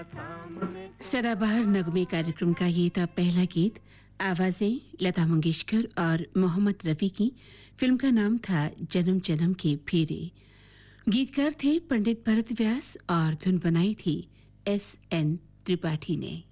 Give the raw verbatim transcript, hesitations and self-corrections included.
सदाबहार नगमे कार्यक्रम का ये था पहला गीत। आवाजें लता मंगेशकर और मोहम्मद रफी की। फिल्म का नाम था जन्म जन्म के फेरे। गीतकार थे पंडित भरत व्यास और धुन बनाई थी एस एन त्रिपाठी ने।